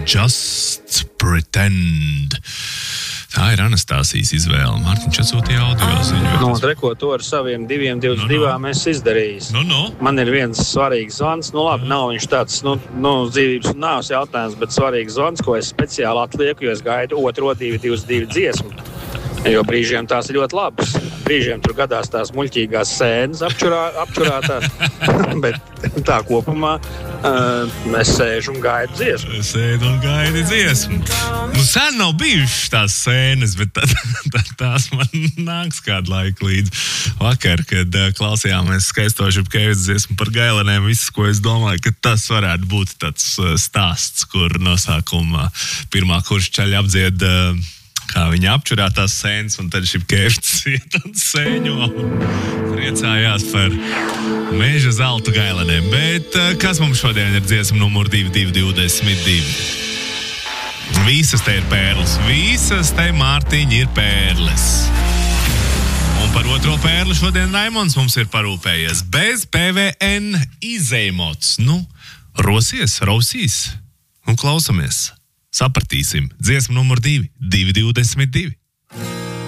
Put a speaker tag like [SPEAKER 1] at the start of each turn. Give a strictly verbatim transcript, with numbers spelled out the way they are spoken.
[SPEAKER 1] Just Pretend. Tā ir Anastāsijas izvēle. Mārtiņš atsūtīja audio ziņu.
[SPEAKER 2] No, treko to ar saviem diviem divdesmit divām no, no. Es izdarījis.
[SPEAKER 1] No, no.
[SPEAKER 2] Man ir viens svarīgs zvans. Nu, labi, nav viņš tāds, nu, nu dzīvības un nāves jautājums, bet svarīgs zvans, ko es speciāli atlieku, jo es gaidu otro divi divdesmit divi dziesmu. Jo brīžiem tās ir ļoti labas. Brīžiem tur gadās tās muļķīgās sēnes apčurā, apčurātās, bet tā kopumā uh, es sēžu un gaidu dziesmu.
[SPEAKER 1] Sēdu un gaidu dziesmu. Nu, sen nav bijušas tās sēnes, bet tā, tā, tās man nāks kādu laiku līdz vakar, kad uh, klausījāmies skaisto Župkeviča dziesmu par gailenēm. Viss, ko es domāju, ka tas varētu būt tāds uh, stāsts, kur nosākumā pirmā kurš čaļa apdzied uh, kā viņa apčurā tās sēnes, un tad Župkevičs iet un sēņo un priecājās par meža zeltu gailenēm. Bet uh, kas mums šodien ir dziesma numur divi divi divdesmit divi? Visas te ir pērles. Visas te, Mārtiņ, ir pērles. Un par otro pērli šodien Raimons mums ir parūpējies. Bez P V N izēmots. Nu, rosies, rausīs. Un klausamies. Sapratīsim. Dziesma numur divi. divi divdesmit divi.